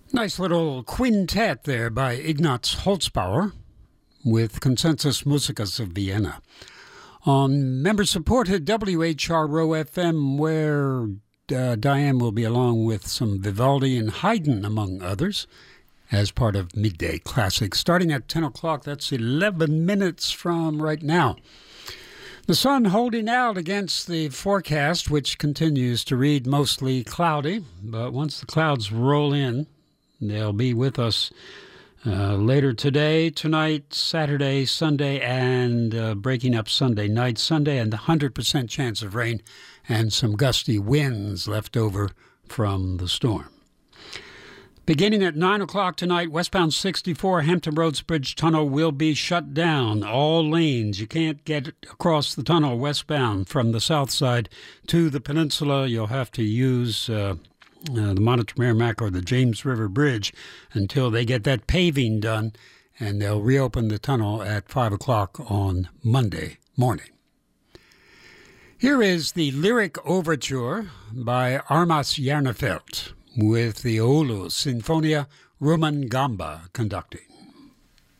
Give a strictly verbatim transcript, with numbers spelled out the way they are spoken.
Nice little quintet there by Ignaz Holzbauer with Consensus Musicus of Vienna on member-supported W H R O F M, where uh, Diane will be along with some Vivaldi and Haydn, among others, as part of Midday Classics. Starting at ten o'clock, that's eleven minutes from right now. The sun holding out against the forecast, which continues to read mostly cloudy, but once the clouds roll in, they'll be with us uh, later today, tonight, Saturday, Sunday, and uh, breaking up Sunday night, Sunday, and the one hundred percent chance of rain and some gusty winds left over from the storm. Beginning at nine o'clock tonight, westbound sixty-four Hampton Roads Bridge Tunnel will be shut down. All lanes. You can't get across the tunnel westbound from the south side to the peninsula. You'll have to use uh, uh, the Monitor Merrimack or the James River Bridge until they get that paving done, and they'll reopen the tunnel at five o'clock on Monday morning. Here is the lyric overture by Armas Jarnefeld, with the Oulu Sinfonia Rumangamba conducting.